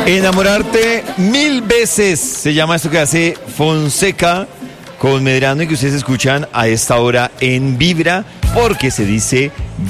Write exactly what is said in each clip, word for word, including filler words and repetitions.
Enamorarte mil veces se llama esto que hace Fonseca con Medrano y que ustedes escuchan a esta hora en Vibra, porque se dice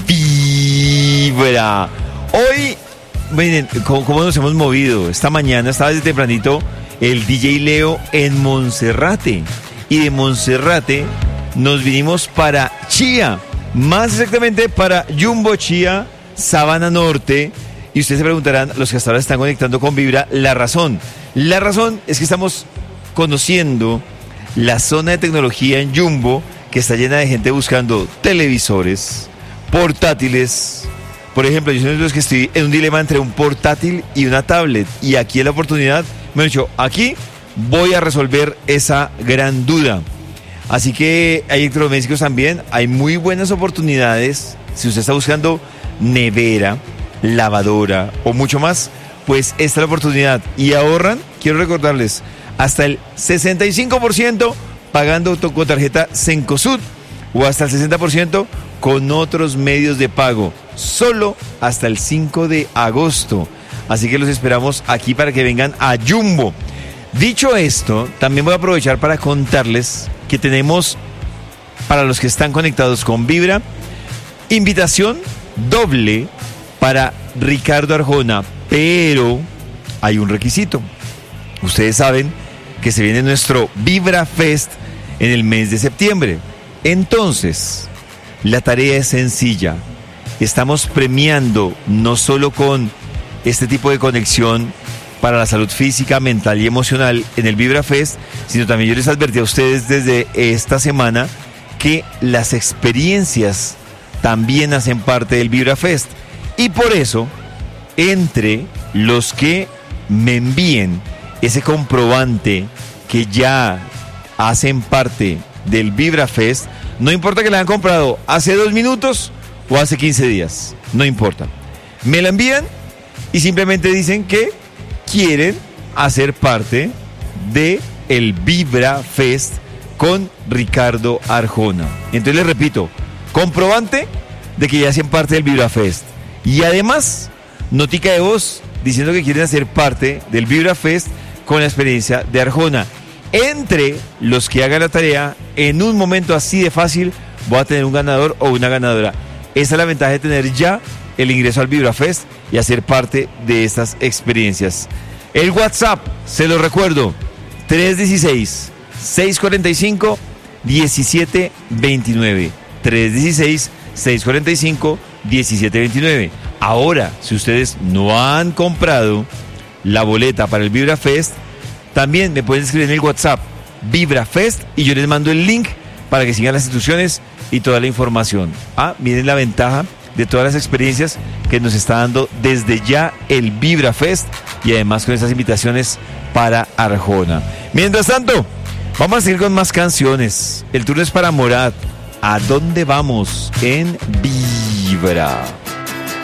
Vibra. Hoy, miren, ¿cómo, cómo nos hemos movido? Esta mañana estaba desde tempranito el D J Leo en Monserrate, y de Monserrate nos vinimos para Chía, más exactamente para Jumbo Chía, Sabana Norte. Y ustedes se preguntarán, los que hasta ahora están conectando con Vibra, la razón. La razón es que estamos conociendo la zona de tecnología en Jumbo, que está llena de gente buscando televisores, portátiles. Por ejemplo, yo soy uno de los que estoy en un dilema entre un portátil y una tablet. Y aquí es la oportunidad, me han dicho, aquí voy a resolver esa gran duda. Así que hay electrodomésticos también, hay muy buenas oportunidades. Si usted está buscando nevera, lavadora o mucho más, pues esta es la oportunidad. Y ahorran, quiero recordarles, hasta el sesenta y cinco por ciento pagando con tarjeta Cencosud o hasta el sesenta por ciento con otros medios de pago, solo hasta el cinco de agosto. Así que los esperamos aquí para que vengan a Jumbo. Dicho esto, también voy a aprovechar para contarles que tenemos, para los que están conectados con Vibra, invitación doble para Ricardo Arjona, pero hay un requisito. Ustedes saben que se viene nuestro Vibra Fest en el mes de septiembre. Entonces, la tarea es sencilla. Estamos premiando no solo con este tipo de conexión para la salud física, mental y emocional en el Vibra Fest, sino también yo les advertí a ustedes desde esta semana que las experiencias también hacen parte del Vibra Fest. Y por eso, entre los que me envíen ese comprobante que ya hacen parte del Vibra Fest, no importa que la hayan comprado hace dos minutos o hace quince días, no importa. Me la envían y simplemente dicen que quieren hacer parte de el Vibra Fest con Ricardo Arjona. Entonces les repito, comprobante de que ya hacen parte del Vibra Fest. Y además, notica de voz diciendo que quieren hacer parte del Vibra Fest con la experiencia de Arjona. Entre los que hagan la tarea, en un momento así de fácil, voy a tener un ganador o una ganadora. Esa es la ventaja de tener ya el ingreso al Vibra Fest y hacer parte de estas experiencias. El WhatsApp, se lo recuerdo, tres uno seis, seis cuatro cinco, uno siete dos nueve. tres uno seis, seis cuatro cinco, uno siete dos nueve. Ahora, si ustedes no han comprado la boleta para el Vibra Fest, también me pueden escribir en el WhatsApp Vibra Fest y yo les mando el link para que sigan las instrucciones y toda la información. Ah, miren la ventaja de todas las experiencias que nos está dando desde ya el Vibra Fest y además con estas invitaciones para Arjona. Mientras tanto, vamos a seguir con más canciones. El turno es para Morat. ¿A dónde vamos en Vibra?